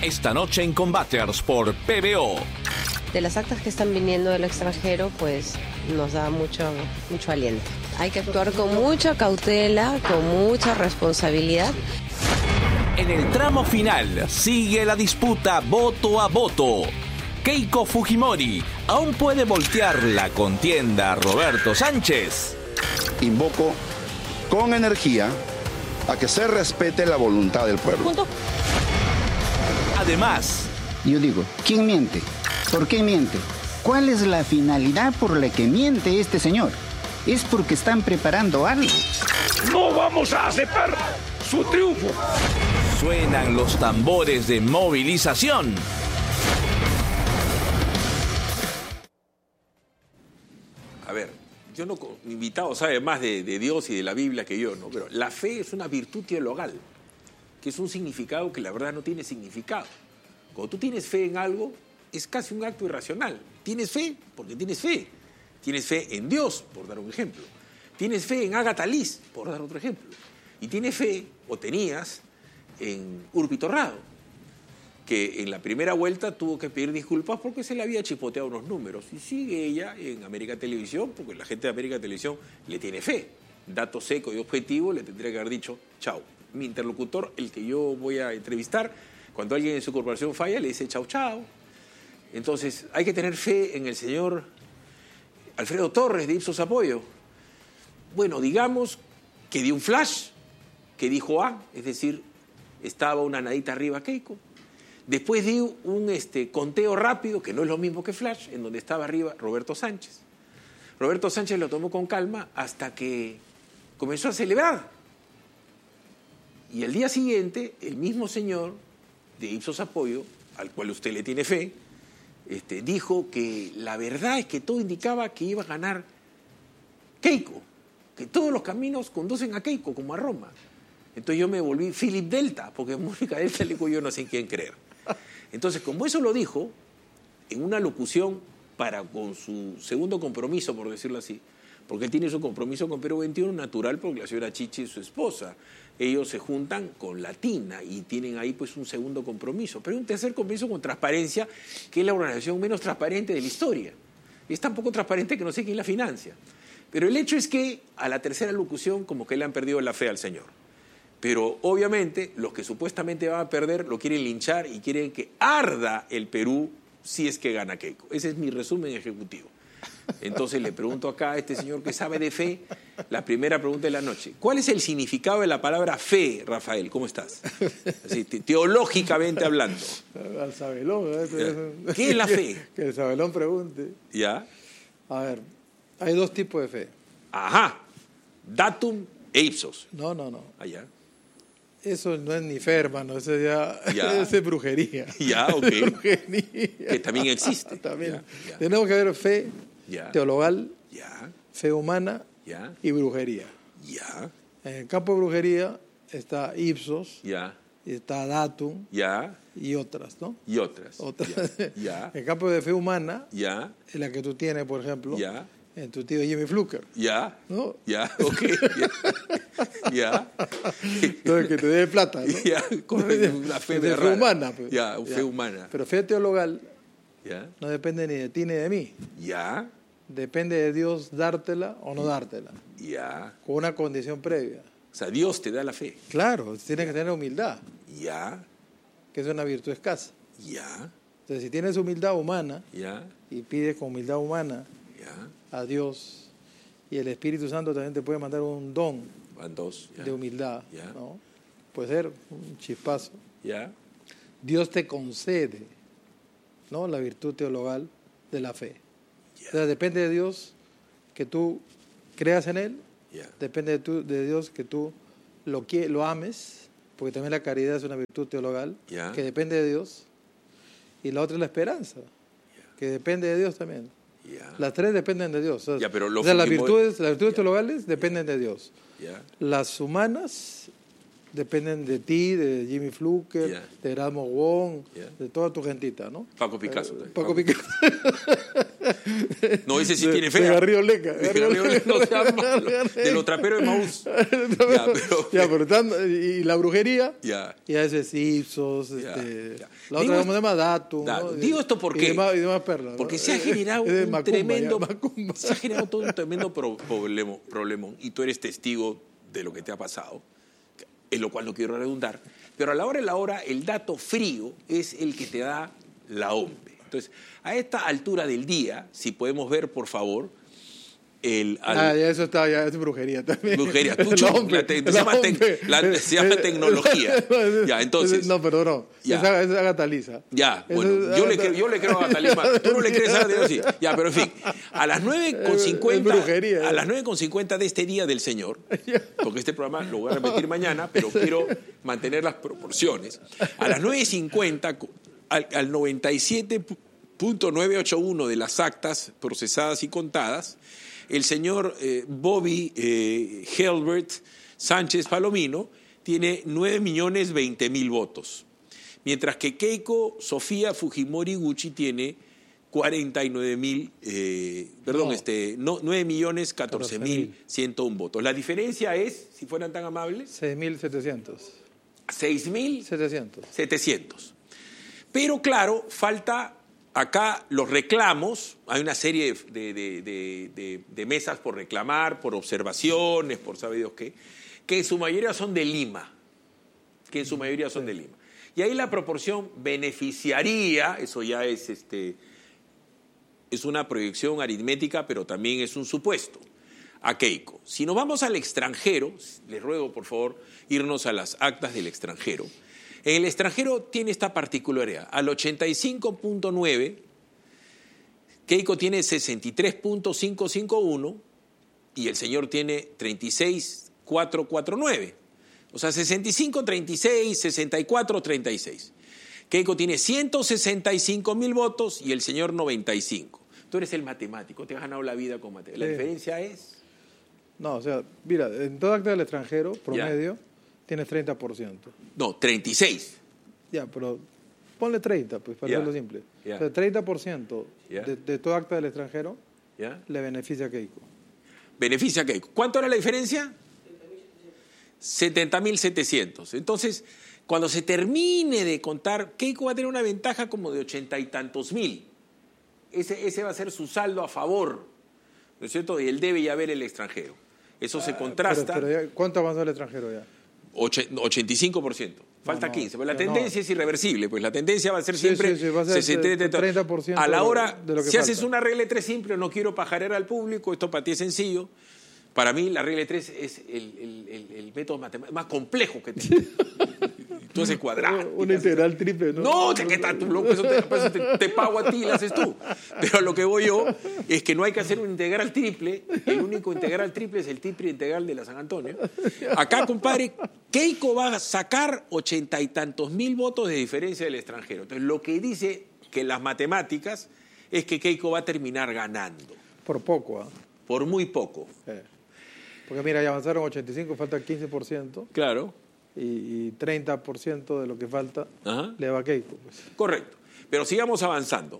Esta noche en Combaters por PBO. De las actas que están viniendo del extranjero, pues nos da mucho aliento. Hay que actuar con mucha cautela, con mucha responsabilidad. En el tramo final sigue la disputa voto a voto. Keiko Fujimori aún puede voltear la contienda a Roberto Sánchez. Invoco con energía a que se respete la voluntad del pueblo. Además, yo digo, ¿quién miente? ¿Por qué miente? ¿Cuál es la finalidad por la que miente este señor? Es porque están preparando algo. No vamos a aceptar su triunfo. Suenan los tambores de movilización. A ver, yo no, mi invitado sabe más de Dios y de la Biblia que yo, ¿no? Pero la fe es una virtud teologal, que es un significado que la verdad no tiene significado. Cuando tú tienes fe en algo, es casi un acto irracional. Tienes fe porque tienes fe. Tienes fe en Dios, por dar un ejemplo. Tienes fe en Ágata Liz, por dar otro ejemplo. Y tienes fe, o tenías, en Urbi Torrado, que en la primera vuelta tuvo que pedir disculpas porque se le había chipoteado unos números. Y sigue ella en América Televisión, porque la gente de América Televisión le tiene fe. Dato seco y objetivo, le tendría que haber dicho, chao. Mi interlocutor, el que yo voy a entrevistar, cuando alguien en su corporación falla, le dice chao, chao. Entonces, hay que tener fe en el señor Alfredo Torres de Ipsos Apoyo. Bueno, digamos que dio un flash, que dijo A, es decir, estaba una nadita arriba Keiko. Después dio un conteo rápido, que no es lo mismo que flash, en donde estaba arriba Roberto Sánchez. Roberto Sánchez lo tomó con calma hasta que comenzó a celebrar. Y al día siguiente, el mismo señor de Ipsos Apoyo, al cual usted le tiene fe, dijo que la verdad es que todo indicaba que iba a ganar Keiko, que todos los caminos conducen a Keiko, como a Roma. Entonces yo me volví Philip Delta, porque Mónica Delta le digo yo no sé en quién creer. Entonces, como eso lo dijo, en una locución con su segundo compromiso, por decirlo así, porque él tiene su compromiso con Perú 21 natural, porque la señora Chichi es su esposa. Ellos se juntan con Latina y tienen ahí pues un segundo compromiso. Pero hay un tercer compromiso con Transparencia, que es la organización menos transparente de la historia. Es tan poco transparente que no sé quién la financia. Pero el hecho es que a la tercera locución como que le han perdido la fe al señor. Pero obviamente los que supuestamente van a perder lo quieren linchar y quieren que arda el Perú si es que gana Keiko. Ese es mi resumen ejecutivo. Entonces le pregunto acá a este señor que sabe de fe, la primera pregunta de la noche. ¿Cuál es el significado de la palabra fe, Rafael? ¿Cómo estás? Así, teológicamente hablando. Al Sabelón. ¿Qué es la fe? Que el Sabelón pregunte. ¿Ya? A ver, hay dos tipos de fe. Ajá. Datum e ipsos. No. Allá. Eso no es ni fe, hermano. Eso ya. Eso es brujería. Ya, ok. Brujería. Que también existe. También. Ya. Tenemos que ver fe teologal, fe humana y brujería. Ya. En el campo de brujería está ipsos, Ya. está datum y otras, ¿no? Y otras. En el campo de fe humana, es la que tú tienes, por ejemplo, en tu tío Jimmy Fluker. ¿No? Ok. Ya. Entonces, que te dé plata, ¿no? Una fe de fe humana. Pues. Fe humana. Pero fe teologal no depende ni de ti ni de mí. Depende de Dios dártela o no dártela. Con una condición previa. O sea, Dios te da la fe. Claro, tienes que tener humildad. Que es una virtud escasa. Entonces, si tienes humildad humana y pides con humildad humana a Dios, y el Espíritu Santo también te puede mandar un don de humildad, ¿no? Puede ser un chispazo. Dios te concede, ¿no?, la virtud teologal de la fe. O sea, depende de Dios que tú creas en Él, depende de Dios que tú lo ames, porque también la caridad es una virtud teologal que depende de Dios, y la otra es la esperanza, que depende de Dios también. Las tres dependen de Dios. O sea, las virtudes teologales dependen de Dios. Las humanas dependen de ti, de Jimmy Fluker, de Erasmo Wong, de toda tu gentita, ¿no? Paco Picasso. Paco Picasso. No, ese sí tiene fe. De Garrido Leca. No sea malo. De los traperos de Maús. Pero y la brujería. Ya. Y a veces Ipsos. La otra, ¿cómo se llama? Datum. ¿no? Digo esto porque. Y demás perlas, ¿no? Porque se ha generado un Macumba, tremendo. Macumba. Se ha generado todo un tremendo problemón. Y tú eres testigo de lo que te ha pasado. En lo cual no quiero redundar. Pero a la hora de la hora, el dato frío es el que te da la OMPE. Entonces, a esta altura del día, si podemos ver, por favor, ya eso está, ya es brujería también. Brujería, se llama tecnología. Ya, entonces. No, perdón, no. Es Agatha Lisa. Ya, bueno, yo le creo a Agatha Lisa. Tú no le crees a Dios, sí. Ya, pero en fin, a las 9:50, a las 9:50 de este día del Señor, porque este programa lo voy a repetir mañana, pero quiero mantener las proporciones. A las 9:50, al 97.981 de las actas procesadas y contadas, el señor Bobby Helbert Sánchez Palomino tiene 9.020.000 votos, mientras que Keiko Sofía Fujimori Gucci tiene 9.014.101 votos. La diferencia es, si fueran tan amables, 6.700. 6.700. Pero claro, falta acá los reclamos. Hay una serie de mesas por reclamar, por observaciones, por saber Dios qué, que en su mayoría son de Lima. Y ahí la proporción beneficiaría, eso ya es una proyección aritmética, pero también es un supuesto, a Keiko. Si nos vamos al extranjero, les ruego por favor irnos a las actas del extranjero. En el extranjero tiene esta particularidad. Al 85.9, Keiko tiene 63.551 y el señor tiene 36.449. O sea, 65-36, 64-36. Keiko tiene 165.000 votos y el señor 95. Tú eres el matemático, te has ganado la vida con matemáticas. ¿La diferencia es? No, o sea, mira, en todo acta del extranjero, promedio, tienes 30%. No, 36. Ya, pero ponle 30, pues, para hacerlo simple. O sea, 30% de todo acta del extranjero le beneficia a Keiko. Beneficia a Keiko. ¿Cuánto era la diferencia? 70.700. Entonces, cuando se termine de contar, Keiko va a tener una ventaja como de 80 y tantos mil. Ese va a ser su saldo a favor, ¿no es cierto? Y él debe ya ver el extranjero. Eso se contrasta. Pero ya, ¿cuánto avanzó el extranjero ya? 85%. Falta 15%. Pero la tendencia es irreversible. Pues la tendencia va a ser siempre va a ser 30%. A la hora, de lo que si falta. haces una regla de 3 simple, no quiero pajarear al público, esto para ti es sencillo. Para mí la regla de 3 es el método matemático más complejo que tengo. Tú haces cuadrado. Una integral triple, ¿no? No, ¿qué tal? Tú, loco, eso te pago a ti y lo haces tú. Pero lo que voy yo es que no hay que hacer un integral triple. El único integral triple es el triple integral de la San Antonio. Acá, compadre, Keiko va a sacar 80 y tantos mil votos de diferencia del extranjero. Entonces, lo que dice que las matemáticas es que Keiko va a terminar ganando. Por poco, ¿ah? Por muy poco. Porque mira, ya avanzaron 85, falta 15%. Claro. Y 30% de lo que falta le va a Keiko. Pues. Correcto. Pero sigamos avanzando.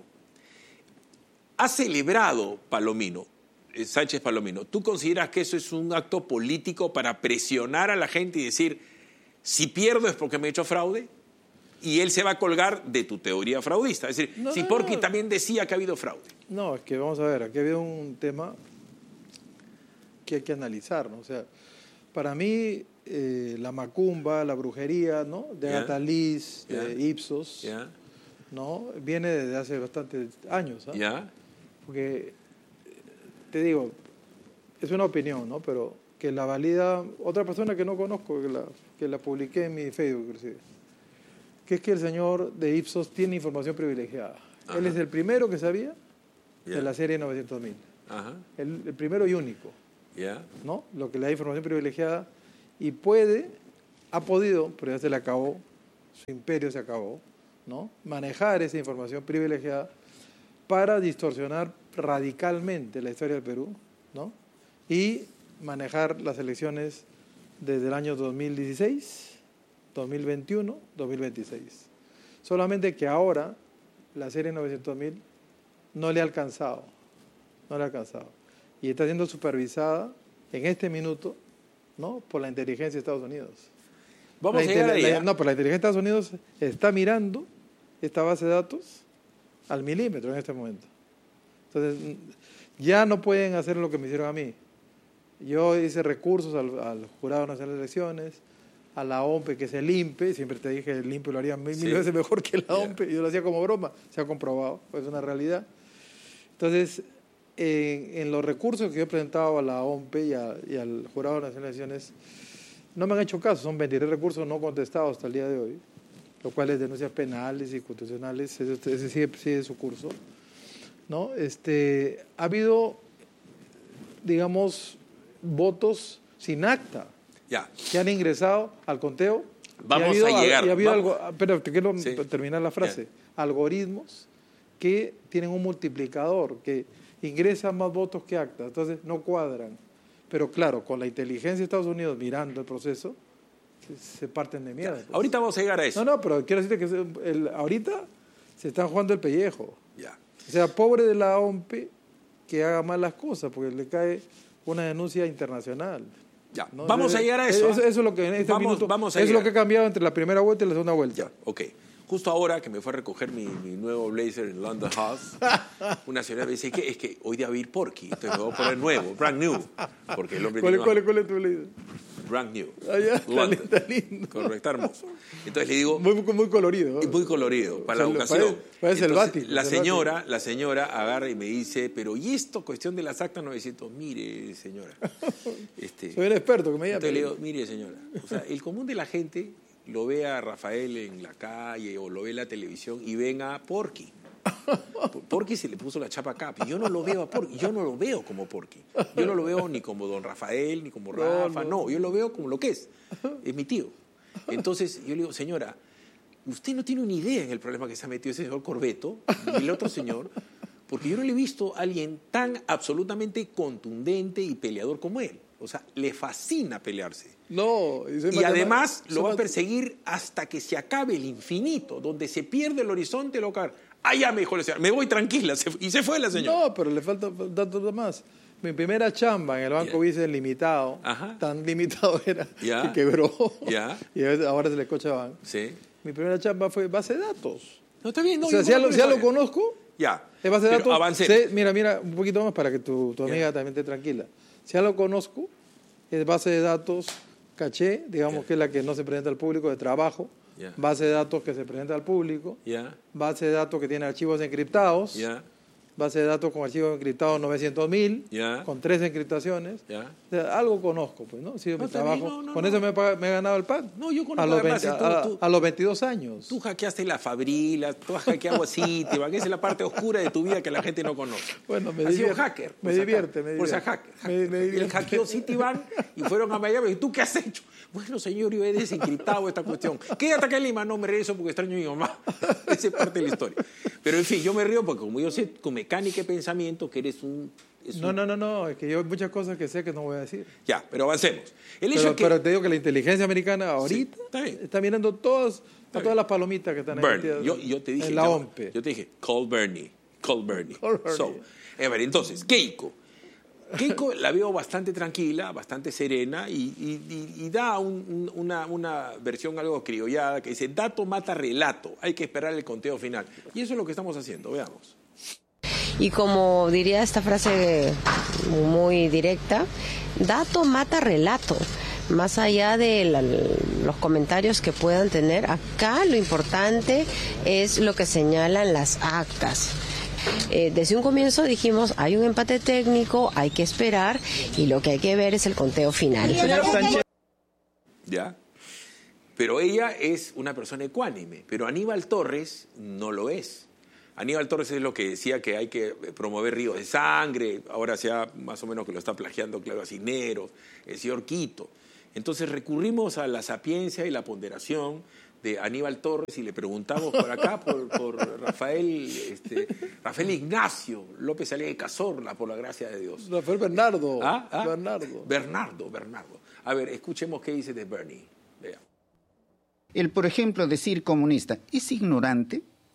Ha celebrado Sánchez Palomino. ¿Tú consideras que eso es un acto político para presionar a la gente y decir, si pierdo es porque me he hecho fraude? Y él se va a colgar de tu teoría fraudista. Es decir, Porky también decía que ha habido fraude. No, es que vamos a ver, aquí ha habido un tema que hay que analizar, ¿no? O sea, para mí la macumba, la brujería, ¿no? De Agatha Liz, de Ipsos, ¿no? Viene desde hace bastantes años, porque te digo, es una opinión, ¿no? Pero que la valida otra persona que no conozco, que la publiqué en mi Facebook, inclusive, que es que el señor de Ipsos tiene información privilegiada. Él es el primero que sabía de la serie 900.000. El primero y único. ¿No? Lo que le da información privilegiada y ha podido, pero ya se le acabó, su imperio se acabó, ¿no? Manejar esa información privilegiada para distorsionar radicalmente la historia del Perú, ¿no? Y manejar las elecciones desde el año 2016, 2021, 2026. Solamente que ahora la serie 900.000 no le ha alcanzado. Y está siendo supervisada en este minuto, ¿no?, por la inteligencia de Estados Unidos. Vamos a llegar allá. No, pero la inteligencia de Estados Unidos está mirando esta base de datos al milímetro en este momento. Entonces, ya no pueden hacer lo que me hicieron a mí. Yo hice recursos al Jurado Nacional de Elecciones, a la OMPE, que es el INPE, siempre te dije, el INPE lo haría mil veces mejor que la OMPE, yo lo hacía como broma, se ha comprobado, es una realidad. Entonces, en los recursos que yo he presentado a la OMPE y al Jurado Nacional de Elecciones, no me han hecho caso, son 23 recursos no contestados hasta el día de hoy, lo cual es denuncias penales y constitucionales, ese sigue su curso, ¿no? Ha habido, digamos, votos sin acta que han ingresado al conteo. Vamos a llegar. Y ha habido algo, pero te quiero terminar la frase. Algoritmos que tienen un multiplicador, que ingresan más votos que actas, entonces no cuadran. Pero claro, con la inteligencia de Estados Unidos mirando el proceso, se parten de miedo. Pues. Ahorita vamos a llegar a eso. No, pero quiero decirte que ahorita se están jugando el pellejo. Ya. O sea, pobre de la OMPE que haga mal las cosas, porque le cae una denuncia internacional. Ya. ¿No? Vamos a llegar a eso. Eso es lo que en este minuto, eso es lo que ha cambiado entre la primera vuelta y la segunda vuelta. Ya, ok. Justo ahora que me fue a recoger mi nuevo blazer en London House, una señora me dice que es que hoy día va a ir Porky, entonces me voy a poner nuevo, brand new, porque el hombre ¿Cuál es tu blazer? Brand new. London. Está lindo. Correcto, hermoso. Entonces le digo... Muy colorido. Muy colorido, para la ocasión. Parece entonces, la señora agarra y me dice, pero ¿y esto, cuestión de las actas 900? Mire, señora. Soy un experto, que me diga. Entonces le digo, mire, señora, o sea, el común de la gente lo ve a Rafael en la calle o lo ve en la televisión y ven a Porky. Porky se le puso la chapa acá. Yo no lo veo a Porky, yo no lo veo como Porky. Yo no lo veo ni como don Rafael, ni como Rafa, no. Yo lo veo como lo que es mi tío. Entonces yo le digo, señora, usted no tiene una idea en el problema que se ha metido ese señor Corbeto y el otro señor, porque yo no le he visto a alguien tan absolutamente contundente y peleador como él. O sea, le fascina pelearse. No, y además lo va a perseguir hasta que se acabe el infinito, donde se pierde el horizonte local. Ya me dijo la señora, me voy tranquila, y se fue la señora. No, pero le falta datos más. Mi primera chamba en el Banco Vice limitado, tan limitado era que quebró, y ahora se le Scotiabank. Sí. Mi primera chamba fue base de datos. No, está bien. No, o sea, ya lo conozco. Ya. Es base de datos. Avancemos. Mira, un poquito más para que tu amiga también esté tranquila. Si ya lo conozco, es base de datos caché, digamos que es la que no se presenta al público, de trabajo, base de datos que se presenta al público, base de datos que tiene archivos encriptados, base de datos con archivos encriptados 900.000, con 3 encriptaciones. O sea, algo conozco, pues, ¿no? Sí, mi trabajo. Con eso me he ganado el pan. No, yo conozco a los 22 años. Tú hackeaste la Fabrila, tú has hackeado Citibank, esa es la parte oscura de tu vida que la gente no conoce. Bueno, has sido hacker. Me divierte. Por ser hacker. Él hackeó Citibank y fueron a Miami. ¿Y tú qué has hecho? Bueno, señor, yo he desencriptado esta cuestión. Quédate acá en Lima. No, me regreso porque extraño a mi mamá. Esa es parte de la historia. Pero, en fin, yo me río porque como yo sé con mecánica y pensamiento que eres un... No, es que yo hay muchas cosas que sé que no voy a decir. Ya, pero avancemos. Pero te digo que la inteligencia americana ahorita está mirando todas las palomitas que están ahí. Yo te dije, en la OMPE. Yo te dije, call Bernie. A ver, entonces, Keiko la veo bastante tranquila, bastante serena y da una versión algo criollada que dice, dato mata relato, hay que esperar el conteo final. Y eso es lo que estamos haciendo, veamos. Y como diría esta frase muy directa, dato mata relato. Más allá de los comentarios que puedan tener, acá lo importante es lo que señalan las actas. Desde un comienzo dijimos, hay un empate técnico, hay que esperar y lo que hay que ver es el conteo final. Ya, pero ella es una persona ecuánime, pero Aníbal Torres no lo es. Aníbal Torres es lo que decía que hay que promover ríos de sangre, ahora sea más o menos que lo está plagiando Claudio Cisneros, el señor Quito. Entonces recurrimos a la sapiencia y la ponderación de Aníbal Torres y le preguntamos por acá por Rafael Ignacio López Aliaga de Cazorla, por la gracia de Dios. Rafael Bernardo. Bernardo. A ver, escuchemos qué dice de Bernie. Vea. El, por ejemplo, decir comunista es ignorante.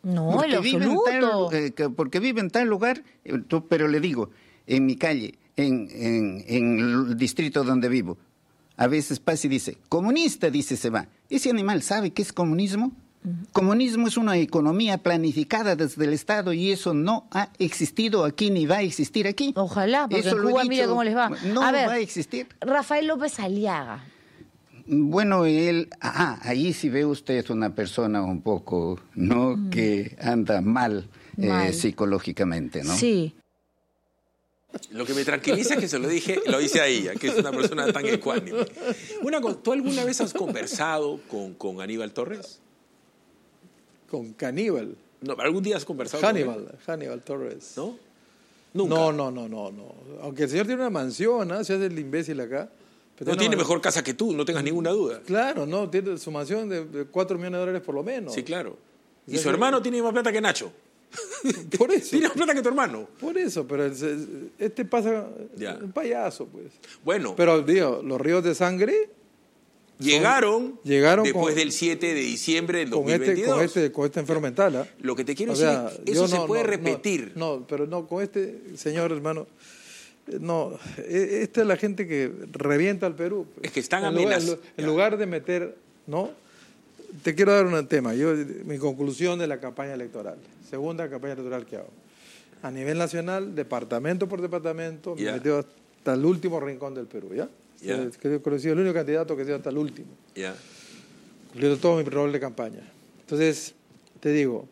No, en absoluto. Porque vive en tal lugar, pero le digo, en mi calle, en el distrito donde vivo, a veces pasa y dice, comunista, dice, se va. ¿Ese animal sabe qué es comunismo? Comunismo es una economía planificada desde el Estado y eso no ha existido aquí ni va a existir aquí. Ojalá, porque eso en Cuba mira cómo les va. No va a existir. Rafael López Aliaga. Bueno, ahí sí ve usted una persona un poco, ¿no? Que anda mal. Psicológicamente, ¿no? Sí. Lo que me tranquiliza es que se lo hice a ella, que es una persona tan ecuánime. ¿Tú alguna vez has conversado con Aníbal Torres? ¿Con Caníbal? No, ¿algún día has conversado con él? Hannibal Torres. ¿No? ¿Nunca? No. Aunque el señor tiene una mansión, ¿no? Se hace el imbécil acá. Pero tiene mejor casa que tú, no tengas ninguna duda. Claro, no, tiene su mansión de $4 millones por lo menos. Sí, claro. Y su hermano tiene más plata que Nacho. Por eso. Tiene más plata que tu hermano. Por eso, pero este pasa un payaso, pues. Bueno. Pero, digo, los ríos de sangre llegaron después del 7 de diciembre del 2022. Con este enfermo mental, ¿ah? Lo que te quiero decir, eso se puede repetir. Pero no, con este señor, hermano. No, esta es la gente que revienta al Perú. Es que están amenazados. En lugar de meter, ¿no? Te quiero dar un tema. Mi conclusión de la campaña electoral. Segunda campaña electoral que hago. A nivel nacional, departamento por departamento, me metió hasta el último rincón del Perú, ¿ya? Creo que he sido el único candidato que he sido hasta el último. Cumpliendo todo mi rol de campaña. Entonces, te digo,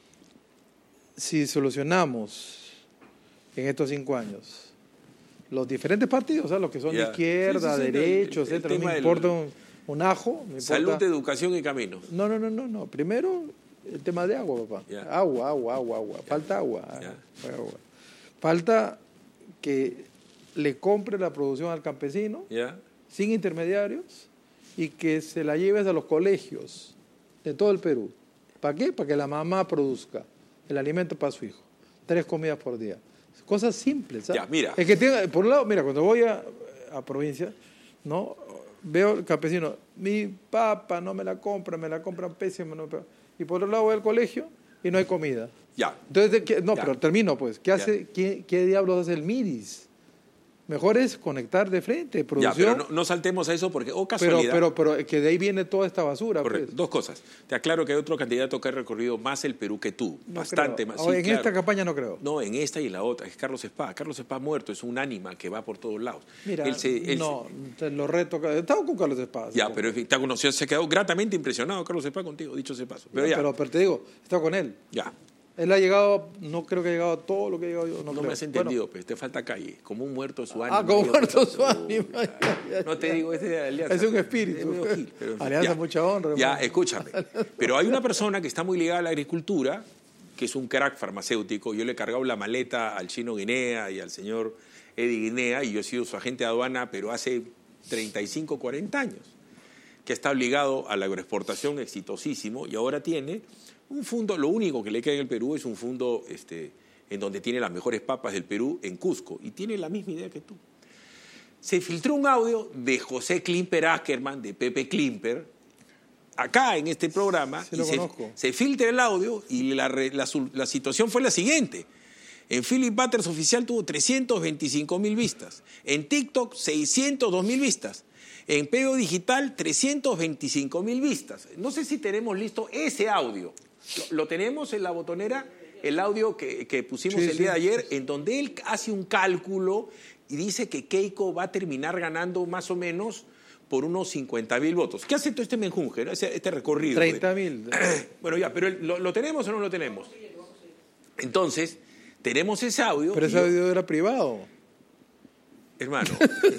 si solucionamos en estos 5 años los diferentes partidos, o sea, los que son de izquierda, derecha, etcétera, no me importa un ajo. Salud, educación y caminos. No. Primero, el tema de agua, papá. Agua. Falta agua. Falta que le compre la producción al campesino, sin intermediarios, y que se la lleves a los colegios de todo el Perú. ¿Para qué? Para que la mamá produzca el alimento para su hijo. 3 comidas por día. Cosas simples, ¿sabes? Mira. Es que por un lado, mira, cuando voy a provincia, ¿no? Veo al campesino, mi papa no me la compran pésimo. No, y por otro lado voy al colegio y no hay comida. Entonces, pero termino, pues. ¿Qué diablos hace el MIDIS? Mejor es conectar de frente, producción. Pero no saltemos a eso porque, casualidad. Pero que de ahí viene toda esta basura. Correcto. Pues. 2 cosas. Te aclaro que hay otro candidato que ha recorrido más el Perú que tú. Bastante más. Sí, en esta campaña no creo. No, en esta y en la otra. Es Carlos Spa. Carlos Spa muerto, es un ánima que va por todos lados. Mira, lo reto. Estaba con Carlos Spa. Pero te ha conocido, se ha quedado gratamente impresionado Carlos Spa contigo, dicho ese paso. Pero te digo, estaba con él. Él ha llegado, no creo que ha llegado a todo lo que he llegado yo. No me has entendido, pues, te falta calle. Como un muerto su ánima. Como muerto su ánima. No te digo, es de Alianza. Es un espíritu. Alianza, mucha honra. Escúchame. Pero hay una persona que está muy ligada a la agricultura, que es un crack farmacéutico. Yo le he cargado la maleta al chino Guinea y al señor Eddie Guinea, y yo he sido su agente de aduana, pero hace 35, 40 años, que está ligado a la agroexportación exitosísimo, y ahora tiene un fondo. Lo único que le queda en el Perú es un fondo en donde tiene las mejores papas del Perú, en Cusco, y tiene la misma idea que tú. Se filtró un audio de José Klimper Ackerman, de Pepe Klimper, acá en este programa, sí, se filtra el audio, y la situación fue la siguiente. En Philip Butters oficial tuvo 325.000 vistas, en TikTok 602.000 vistas, en Pego Digital 325.000 vistas. No sé si tenemos listo ese audio. Lo tenemos en la botonera, el audio que pusimos el día de ayer, en donde él hace un cálculo y dice que Keiko va a terminar ganando más o menos por unos 50.000 votos. ¿Qué hace todo este menjunje, ¿no? Este recorrido? 30.000. Bueno, pero ¿lo tenemos o no lo tenemos? Entonces, tenemos ese audio. Pero ese audio era privado. Hermano,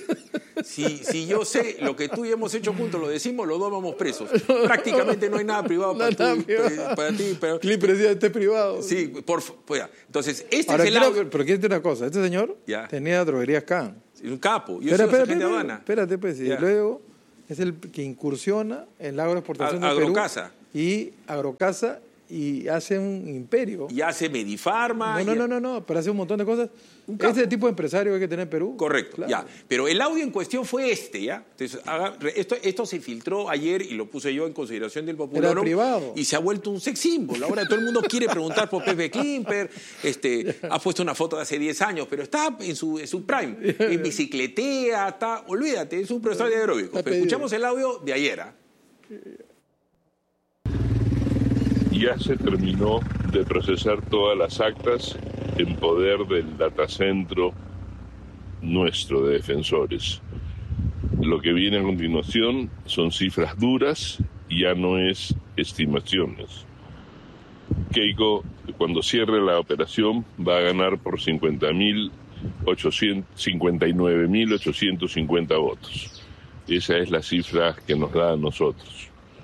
si yo sé lo que tú y hemos hecho juntos, lo decimos, los dos vamos presos. Prácticamente no hay nada privado para ti. Pero Klimper decía, este privado. Sí, entonces, Ahora, es el audio. Pero quiero decir una cosa, este señor tenía droguerías Can. Un capo. Yo soy agente de aduana. Espérate, pues, y luego es el que incursiona en la agroexportación de Perú. Agrocasa. Y Agrocasa y hace un imperio. Y hace Medifarma. No, pero hace un montón de cosas. Ese tipo de empresario hay que tener en Perú. Correcto, claro. ya. Pero el audio en cuestión fue ¿ya? Entonces, esto se filtró ayer y lo puse yo en consideración del Popular. Era privado. Y se ha vuelto un sex symbol. Ahora todo el mundo quiere preguntar por Pepe Klimper. Ha puesto una foto de hace 10 años, pero está en su prime. En bicicletea, olvídate, es un profesor de aeróbico. Pero escuchamos el audio de ayer. Ya se terminó de procesar todas las actas en poder del datacentro nuestro de defensores. Lo que viene a continuación son cifras duras y ya no es estimaciones. Keiko, cuando cierre la operación, va a ganar por 59.850 votos. Esa es la cifra que nos da a nosotros.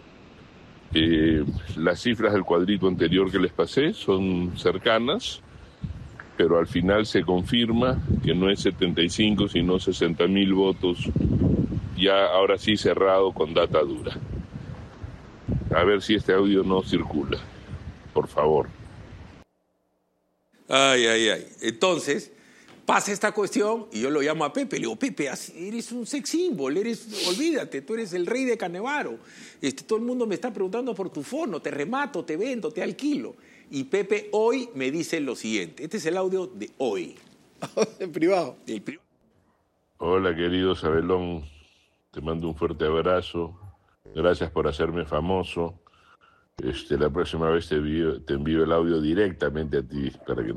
Las cifras del cuadrito anterior que les pasé son cercanas, pero al final se confirma que no es 75, sino 60.000 votos, ya ahora sí cerrado con data dura. A ver si este audio no circula, por favor. Ay. Entonces, pasa esta cuestión y yo lo llamo a Pepe. Le digo, Pepe, eres un sex symbol, olvídate, tú eres el rey de Canevaro. Todo el mundo me está preguntando por tu fono, te remato, te vendo, te alquilo. Y Pepe hoy me dice lo siguiente. Este es el audio de hoy. En privado. Hola, querido Sabelón. Te mando un fuerte abrazo. Gracias por hacerme famoso. La próxima vez te envío el audio directamente a ti para que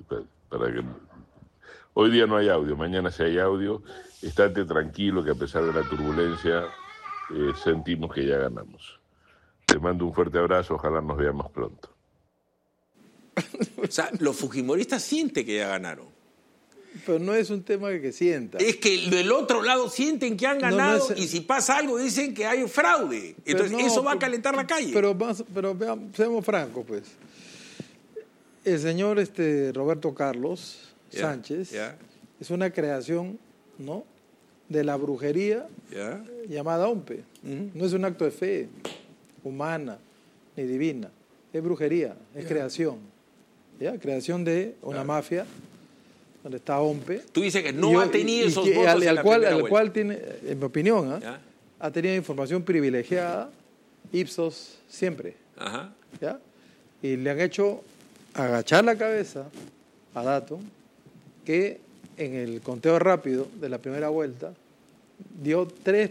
Hoy día no hay audio, mañana sí hay audio. Estate tranquilo que a pesar de la turbulencia sentimos que ya ganamos. Te mando un fuerte abrazo, ojalá nos veamos pronto. O sea, los fujimoristas sienten que ya ganaron. Pero no es un tema que sienta. Es que del otro lado sienten que han ganado y si pasa algo dicen que hay fraude. Entonces eso va a calentar la calle. Pero veamos, seamos francos, pues. El señor Roberto Carlos Sánchez es una creación, ¿no?, de la brujería llamada OMPE. No es un acto de fe humana ni divina, es brujería, es creación. Creación de una mafia donde está OMPE. Tú dices que no ha tenido esos votos al cual tiene, en mi opinión, ha tenido información privilegiada, Ipsos siempre. Y le han hecho agachar la cabeza a Datum, que en el conteo rápido de la primera vuelta dio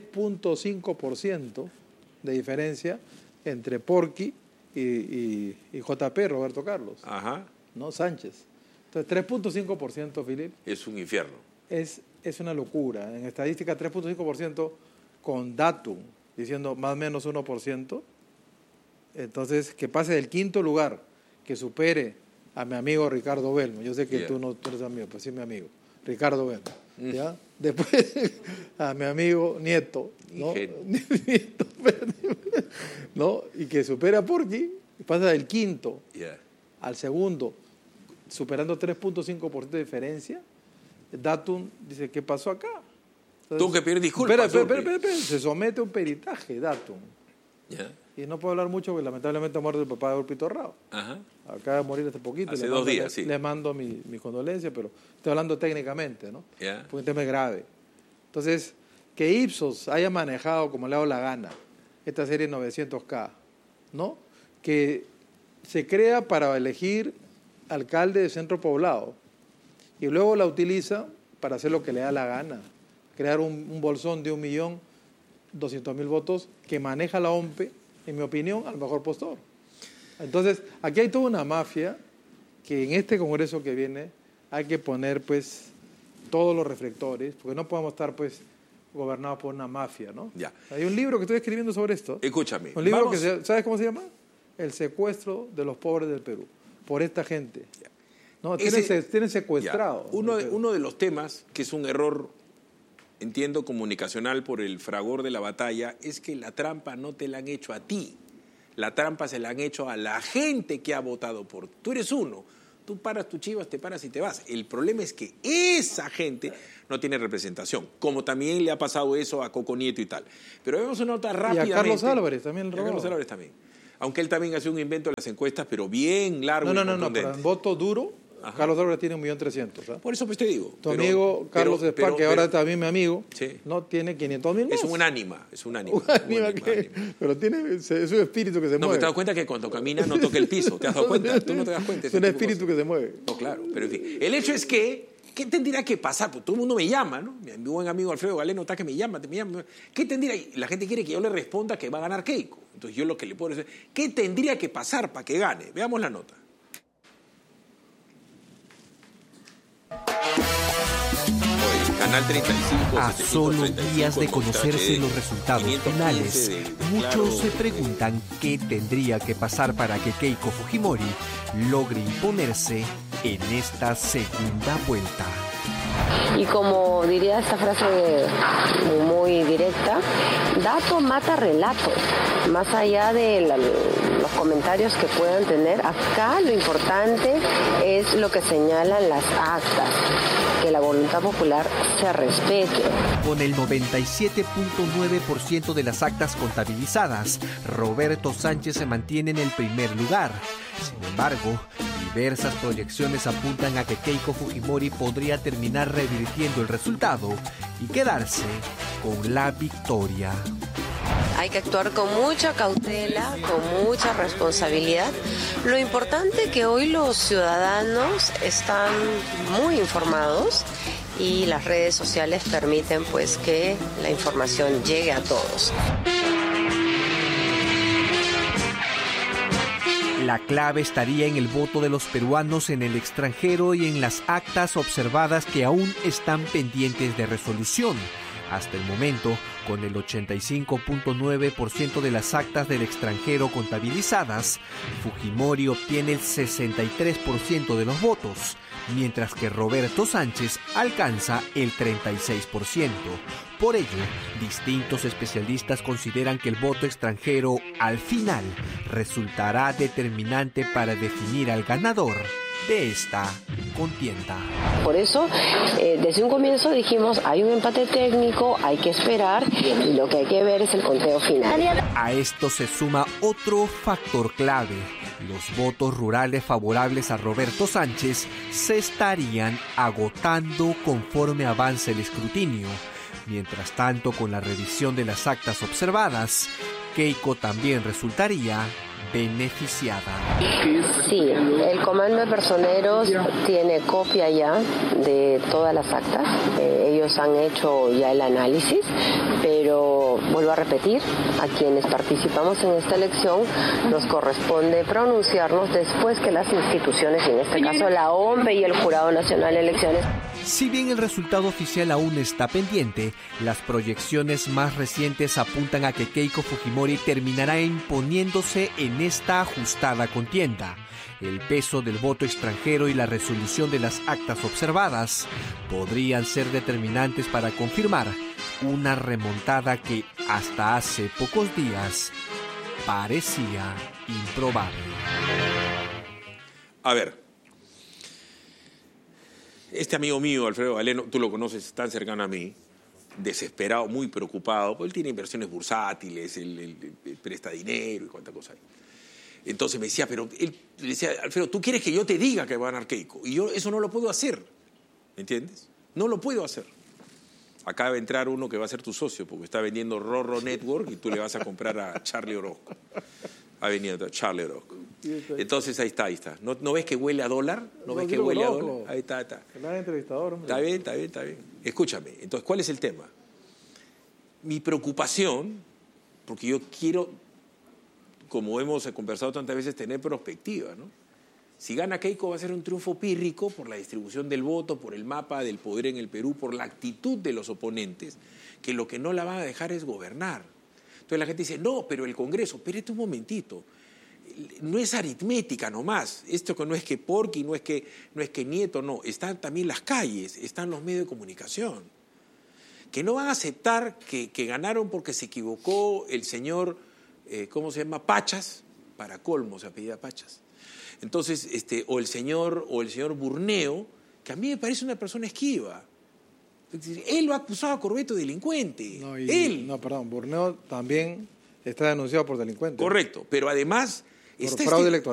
3.5% de diferencia entre Porky y JP, Roberto Carlos, ¿no? Sánchez. Entonces, 3.5%, Philip. Es un infierno. Es una locura. En estadística, 3.5% con Datum, diciendo más o menos 1%. Entonces, que pase del quinto lugar, que supere a mi amigo Ricardo Belmo. Yo sé que tú no eres amigo, pues sí, mi amigo. Ricardo Belmo. ¿Ya? Después, a mi amigo Nieto, ¿no? Nieto, ¿no? Y que supera a Porky, y pasa del quinto al segundo, superando 3.5% de diferencia. Datum dice, ¿qué pasó acá? Tú que pides disculpas. Espera, se somete a un peritaje, Datum. Y no puedo hablar mucho porque lamentablemente ha muerto el papá de Urpito Rao. Acaba de morir hace poquito. Hace 2 días, sí. Le mando mi condolencia, pero estoy hablando técnicamente, ¿no? Porque el tema es grave. Entonces, que Ipsos haya manejado como le ha dado la gana esta serie 900K, ¿no? Que se crea para elegir alcalde de centro poblado y luego la utiliza para hacer lo que le da la gana, crear un bolsón de 1.200.000 votos que maneja la OMPE, en mi opinión, al mejor postor. Entonces, aquí hay toda una mafia que en este Congreso que viene hay que poner, pues, todos los reflectores, porque no podemos estar, pues, gobernados por una mafia, ¿no? Hay un libro que estoy escribiendo sobre esto. Escúchame. Un libro que, ¿sabes cómo se llama? El secuestro de los pobres del Perú, por esta gente. No, tienen secuestrado. Uno de los temas, que es un error, entiendo, comunicacional por el fragor de la batalla, es que la trampa no te la han hecho a ti. La trampa se la han hecho a la gente que ha votado por ti. Tú eres uno. Tú paras tus chivas, te paras y te vas. El problema es que esa gente no tiene representación, como también le ha pasado eso a Coco Nieto y tal. Pero vemos una nota rápidamente. Y a Carlos Álvarez también. A Carlos Álvarez también. Aunque él también hace un invento de las encuestas, pero bien largo. No, pero en voto duro, ajá, Carlos Dávila tiene 1.300.000. Por eso pues te digo. Tu amigo Carlos Spa, que ahora también mi amigo, sí, no tiene 500.000 más. Es un ánima. Pero es un espíritu que se mueve. No, me te das cuenta que cuando camina no toca el piso. ¿Te has dado cuenta? Tú no te das cuenta. Es un espíritu que se mueve. No, claro. Pero en fin. El hecho es que, ¿qué tendría que pasar? Pues todo el mundo me llama, ¿no? Mi buen amigo Alfredo Galeno está que me llama. ¿Qué tendría? La gente quiere que yo le responda que va a ganar Keiko. Entonces yo lo que le puedo decir, ¿qué tendría que pasar para que gane? Veamos la nota. Canal 35, a solo días de conocerse los resultados finales, muchos se preguntan qué tendría que pasar para que Keiko Fujimori logre imponerse en esta segunda vuelta. Y como diría esta frase muy directa, dato mata relato. Más allá de los comentarios que puedan tener, acá lo importante es lo que señalan las actas, que la voluntad popular se respete. Con el 97.9% de las actas contabilizadas, Roberto Sánchez se mantiene en el primer lugar. Sin embargo, diversas proyecciones apuntan a que Keiko Fujimori podría terminar revirtiendo el resultado y quedarse con la victoria. Hay que actuar con mucha cautela, con mucha responsabilidad. Lo importante es que hoy los ciudadanos están muy informados y las redes sociales permiten pues que la información llegue a todos. La clave estaría en el voto de los peruanos en el extranjero y en las actas observadas que aún están pendientes de resolución. Hasta el momento, con el 85.9% de las actas del extranjero contabilizadas, Fujimori obtiene el 63% de los votos, mientras que Roberto Sánchez alcanza el 36%. Por ello, distintos especialistas consideran que el voto extranjero, al final, resultará determinante para definir al ganador de esta contienda. Por eso, desde un comienzo dijimos, hay un empate técnico, hay que esperar y lo que hay que ver es el conteo final. A esto se suma otro factor clave. Los votos rurales favorables a Roberto Sánchez se estarían agotando conforme avance el escrutinio. Mientras tanto, con la revisión de las actas observadas, Keiko también resultaría beneficiada. Sí, el comando de personeros tiene copia ya de todas las actas. Ellos han hecho ya el análisis, pero vuelvo a repetir, a quienes participamos en esta elección nos corresponde pronunciarnos después que las instituciones, en este caso la OMP y el Jurado Nacional de Elecciones. Si bien el resultado oficial aún está pendiente, las proyecciones más recientes apuntan a que Keiko Fujimori terminará imponiéndose en esta ajustada contienda. El peso del voto extranjero y la resolución de las actas observadas podrían ser determinantes para confirmar una remontada que hasta hace pocos días parecía improbable. A ver. Este amigo mío, Alfredo Galeno, tú lo conoces, tan cercano a mí, desesperado, muy preocupado, porque él tiene inversiones bursátiles, él presta dinero y cuánta cosa hay. Entonces me decía, pero él le decía, Alfredo, ¿tú quieres que yo te diga que va a ganar Keiko? Y yo eso no lo puedo hacer, ¿me entiendes? No lo puedo hacer. Acaba de entrar uno que va a ser tu socio, porque está vendiendo Rorro Network y tú le vas a comprar a Charlie Orozco. Ha venido Charlie Orozco. Entonces ahí está. ¿No ves que huele a dólar? ¿No ves que huele a dólar? Ahí está. El entrevistador, hombre. Está bien. Escúchame, entonces, ¿cuál es el tema? Mi preocupación, porque yo quiero, como hemos conversado tantas veces, tener perspectiva, ¿no? Si gana Keiko va a ser un triunfo pírrico por la distribución del voto, por el mapa del poder en el Perú, por la actitud de los oponentes, que lo que no la van a dejar es gobernar. Entonces la gente dice, no, pero el Congreso, espérate un momentito, no es aritmética nomás, esto que no es que Porky, no es que Nieto, no, están también las calles, están los medios de comunicación, que no van a aceptar que ganaron porque se equivocó el señor, ¿cómo se llama? Pachas, para colmo se apellida Pachas. Entonces, o el señor Burneo, que a mí me parece una persona esquiva. Él lo ha acusado a Corbeto de delincuente. Burneo también Está denunciado por delincuente. Correcto, pero además... Por fraude electoral.